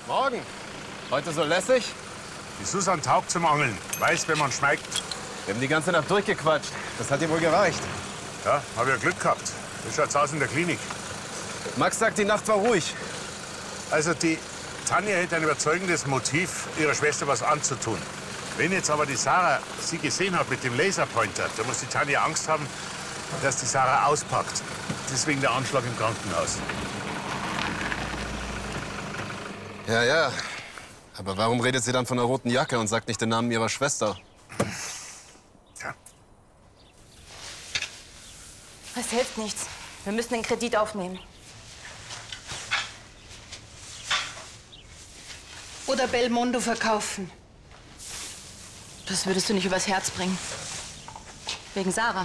Morgen. Heute so lässig? Die Susan taugt zum Angeln. Weiß, wenn man schmeigt. Wir haben die ganze Nacht durchgequatscht. Das hat dir wohl gereicht. Ja, habe ja Glück gehabt. Wie schaut's aus in der Klinik? Max sagt, die Nacht war ruhig. Also die Tanja hätte ein überzeugendes Motiv, ihrer Schwester was anzutun. Wenn jetzt aber die Sarah sie gesehen hat mit dem Laserpointer, dann muss die Tanja Angst haben, dass die Sarah auspackt. Deswegen der Anschlag im Krankenhaus. Ja, ja. Aber warum redet sie dann von der roten Jacke und sagt nicht den Namen ihrer Schwester? Tja. Es hilft nichts. Wir müssen den Kredit aufnehmen. Oder Belmondo verkaufen. Das würdest du nicht übers Herz bringen. Wegen Sarah.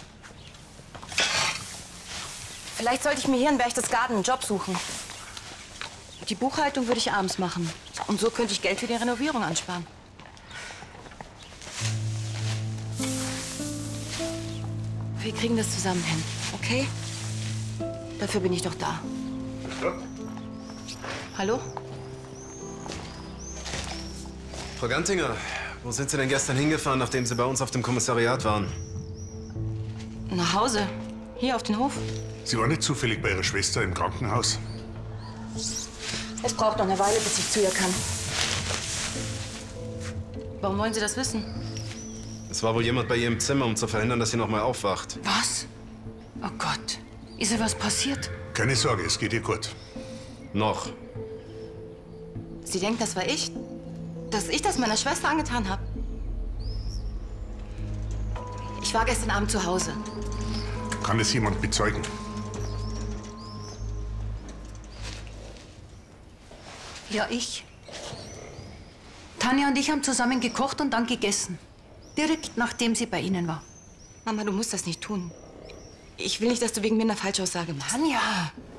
Vielleicht sollte ich mir hier in Berchtesgaden einen Job suchen. Die Buchhaltung würde ich abends machen. Und so könnte ich Geld für die Renovierung ansparen. Wir kriegen das zusammen hin, okay? Dafür bin ich doch da. Ja. Hallo? Frau Gantinger, wo sind Sie denn gestern hingefahren, nachdem Sie bei uns auf dem Kommissariat waren? Nach Hause. Hier auf den Hof. Sie war nicht zufällig bei ihrer Schwester im Krankenhaus? Es braucht noch eine Weile, bis ich zu ihr kann. Warum wollen Sie das wissen? Es war wohl jemand bei ihr im Zimmer, um zu verhindern, dass sie noch mal aufwacht. Was? Oh Gott. Ist ihr was passiert? Keine Sorge, es geht ihr gut. Noch. Sie denkt, das war ich? Dass ich das meiner Schwester angetan habe? Ich war gestern Abend zu Hause. Kann es jemand bezeugen? Ja, ich. Tanja und ich haben zusammen gekocht und dann gegessen. Direkt nachdem sie bei Ihnen war. Mama, du musst das nicht tun. Ich will nicht, dass du wegen mir eine Falschaussage machst. Tanja!